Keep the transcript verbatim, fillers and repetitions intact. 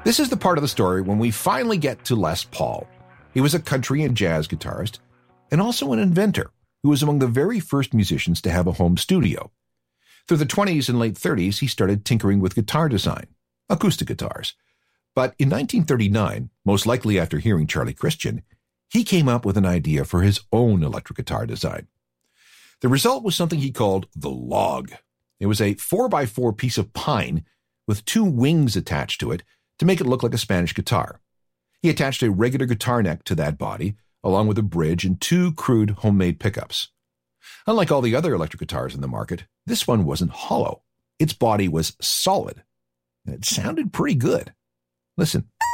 This is the part of the story when we finally get to Les Paul. He was a country and jazz guitarist and also an inventor who was among the very first musicians to have a home studio. Through the twenties and late thirties, he started tinkering with guitar design, acoustic guitars. But in nineteen thirty-nine, most likely after hearing Charlie Christian, he came up with an idea for his own electric guitar design. The result was something he called the Log. It was a four by four piece of pine with two wings attached to it to make it look like a Spanish guitar. He attached a regular guitar neck to that body, along with a bridge and two crude homemade pickups. Unlike all the other electric guitars in the market, this one wasn't hollow. Its body was solid, and it sounded pretty good. Listen.